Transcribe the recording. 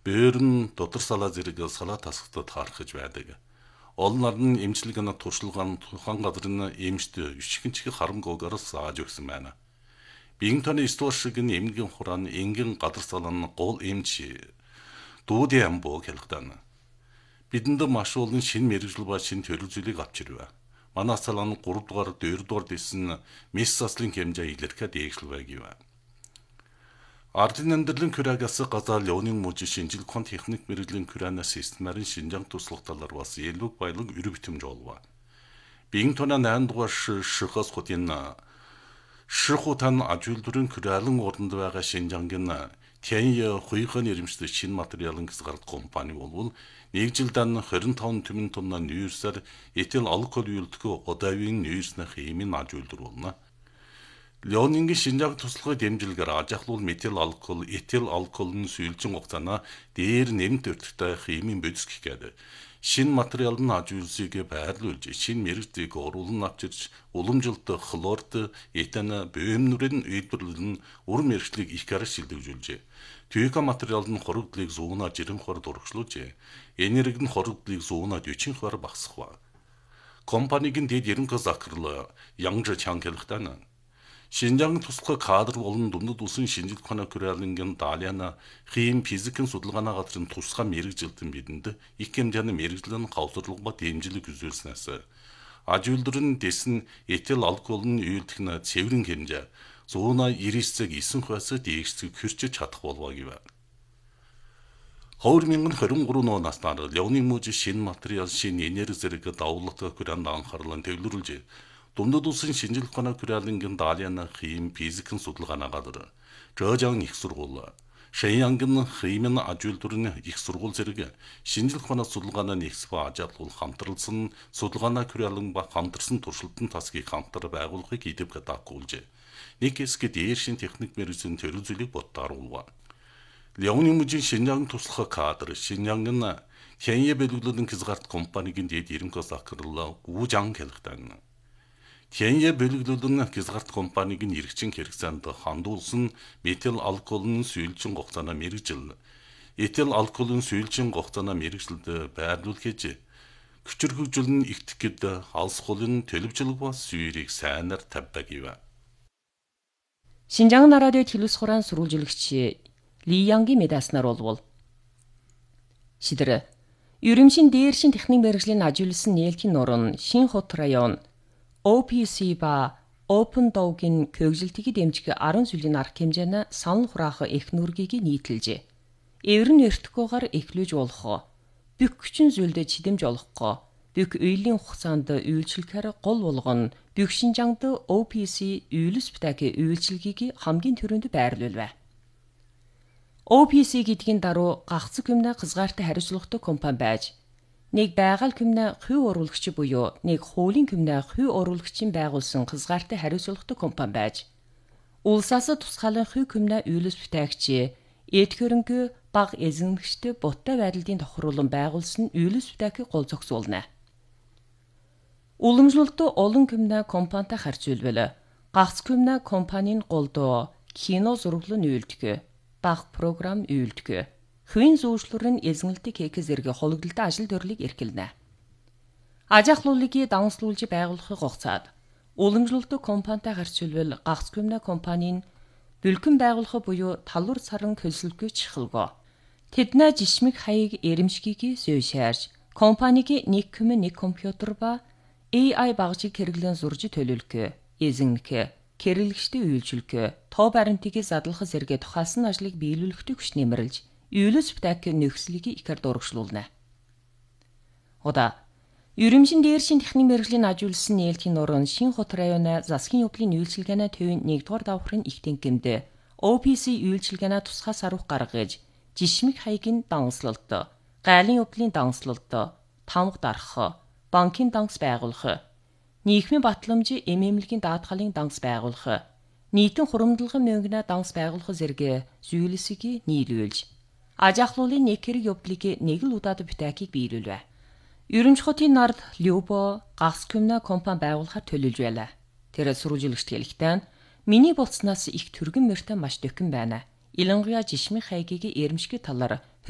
бөөрн дотор салаа зэрэг салаа тасгатад харахж байдаг. Олнар нь эмчилгээний туршлагын тухайн газрын эмчт ишгэнчиг харамгүйгээр зааж өгсөн байна. Биеийн тооны исторшигын эмнэлгийн хураан энгийн газар салааны гол эмч дүүдийн амбог хэлэхдээ бидэнд маш олон шинэ мэрэгжил ба шинэ төрөлжлийг авч ирвэ. Манай салааны 3 дугаар 4 дугаар дэсэн мис заслын хэмжээ илэрхэд дээгшил байг. Ардын амьдралын күрагаас газар леонын мужи шинжил кон техник мэрэгжлийн күрана системарын шинжаан туслах талаар бас илүү баялаг өрөө битэмж олваа. Биеийн тооны 8 дугаар шихос хотын шихутан ажуулдурын күралан орнд байгаа шинжаангийн Тянья хуйхан ирэмжтэй шинэ материалын гисгард компани болвол нэг жилдээ 25 тэмэн тонна нүүрсээр этил алкол үйлдэх удаавын нүүрснэ химийн ажуулdur болно. Леонингийн шинжааг туслахыг дэмжлэгээр ажахлуул метил алкол, этил алколын сүйэлжин хугацаана дээр нэмт өртөгтэй химийн бодис гэхэд шинэ материалын ажуулсыг байрлуулж, шинэ мэрэгжлийг оруулан авчирч, уламжилт хлорт, этан, бөмнүрийн үйлдвэрлэл нь ур мэрэгжлийг их гараж шилжүүлжээ. Түйка материал нь хоригдлыг 160-аар дурагшлуулжээ. Энерги нь хоригдлыг 140-аар багасгав. Компанийн дэд 90 захирал Янж Чангэлхтан Шинжаан туслах кадр болон дундад улсын шинжил ухааны күрэлэнгийн Далиана хим физикийн судалгааны газрын тусгай мэрэгжилтэн бидэнд их хэмжээний мэрэгжлийн хавцлага ба дэмжлэг үзүүлснээс ажуулдрын дэсэн этил алколын үйлдэх нь цэврэн хэмжээ 199.9%-аас дээшсэг хөрчиж чадах болов гэв. 2023 оноос Леонин мужи шинэ материал, шинэ энерги зэрэг давуулгад күрэнд анхаарлан төвлөрүүлж дундад улсын шинжил ухааны күрэлэнгийн Далиана хим физикийн судалгааны газар, Жожаан их сургууль, Шэньянгын химийн ажуулдурын их сургууль зэрэг шинжил ухааны судалгааны нэгс ба ажиглал хамтралсан судалгааны күрэлэн ба хамтарсан туршилтын тасгийг хамтар байгуулахыг идэвх даатгуулжээ. Нэг хэсэг дээршин техник мэрэгжлийн төрөлжлийг бодтааруулва. Леонин мужийн шинжаан туслах кадр, Шиньянгын Тянья бэлгэлэн хязгаарт компанийн дэд 90 захирал Гужаан хэлэхдээ Тянья бэлгэлэн хязгаарт компанийн эргэжин хэрэгцээнд хандуулсан метил алколын сүйэлжин хугацааны мэрэгжил, этил алколын сүйэлжин хугацааны мэрэгжилд байрлуул гэж хүчирхэгжүүлэн ихтгэд алс хулын төлөвчлөг бас сүйрийг сайнаар тавьдаг гэв. Шинжаан радио телевиз хураан сурвалжлагч Ли Янгийн медаснаар болвол шидэр ерөнхий дээршин техник мэрэгжлийн ажигласан нээлтийн нуруу Шинхут район OPC ба Open Dog-ийн көөгжилтийг дэмжих 10 сүлийн арга хэмжээний санал хураах их нүргийг нийтэлжээ. Эврэн эртгүүгээр эхлүүлж болох, бүх хүчин зүйлдэ чидэмж олохгүй, бүх үеийн хугацаанд үйлчлэхээр гол болгоно бүх шинжаанд OPC үйлс битагийн үйлчлэгийг хамгийн түрүүнд байрлуулв. OPC гэдгийн даруй гагцэг хүмнэ хязгаартай хариуцлагатай компани байж нэг байгаль хүмнэ хувь оруулагч буюу нэг хуулийн хүмнэ хувь оруулагчийн байгуулсан хязгаартай хариуцлагатай компани байж улсаас тусгаалan хувь хүмнэ үйлс битаагч эд хөрөнгө баг эзэмшигчтэй буттай байдлын тохируулан байгуулсан үйлс битаагийн гол зохицуулна. Уламжлалт олон хүмнэ компанитай харьцуулбал гагц хүмнэ компанийн голдоо кино зураглан үйлдэх, баг програм үйлдэх, хувийн зүүшлүүрийн эзэмлэлтийг хийх зэрэг хологдолтой ажил төрлийг эрхэлнэ. Аж ахлуулыг давамслуулж байгуулахыг хугацаад уламжлалт компанитай харьцуулбал гагц хүмнэ компанийн бүлгэн байгуулах буюу талуур саран хөлсөлгөө чихэлгөө. Тэднээ жишмэг хаяг эрэмшгийг сөйшээрж компаниг нэг хүм нэг компьютер ба AI багжиг хэрэглэн зурж төлөвлөх, эзэмнэх, хэрэглэгчтэй үйлчлэх, тоо баримтыг задлах зэрэг тухайлсан ажлыг биелүүлэхдээ хүч нэмэрлж, үйлс битагийн нөхцөлийг ихэр дурагшлуулна. Ода ерөнхий дээршин техник мэрэгжлийн ажигласан нээлтийн нуруу Шинхут районы засгийн явдлын үйлчилгээний төвийн 1-р давхрын их тэнгэмд OPC үйлчилгээний тусгай сарвах гаргаж, жишмэг хаягийн данслалт, гайлын явдлын данслалт, тамга дарах, банкын данс байгуулах, нийгмийн батламж эмэмлэгийн даатгалын данс байгуулах, нийтэн хуримдлагын мөнгөний данс байгуулах зэрэг зүйлсийг нийлүүлж, аж ахлуулын нэг хэрэг явдлыг нэг л удаад битагийг биелүүлв. Ерөнхий хотын нард Любо гагц хүмнэ компани байгуулахаар төлөвлөж байлаа. Тэр сурвалжлагчд хэлэхдээ миний болцноос их түргэн мөртөө маш дөхөн байна. Илангуяа жишмийн хаягийг эрэмшгэ талаар